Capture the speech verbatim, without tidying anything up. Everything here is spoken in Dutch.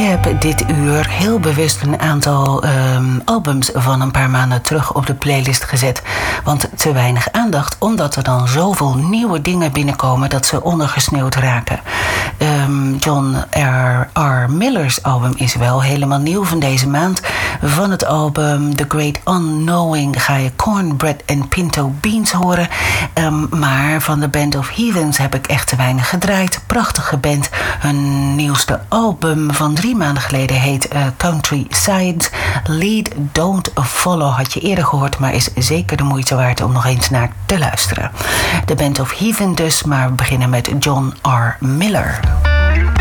heb dit uur heel bewust een aantal um, albums van een paar maanden terug op de playlist gezet. Want te weinig aandacht, omdat er dan zoveel nieuwe dingen binnenkomen dat ze ondergesneeuwd raken. Um, John R. R. Miller's album is wel helemaal nieuw van deze maand. Van het album The Great Unknowing ga je Cornbread and Pinto Beans horen. Um, maar van de Band of Heathens heb ik echt te weinig gedraaid. Prachtige band. Hun nieuwste album van drie maanden geleden heet uh, Country Sides. Lead, Don't Follow had je eerder gehoord, maar is zeker de moeite waard om nog eens naar te luisteren. De Band of Heathen dus, maar we beginnen met John R. Miller.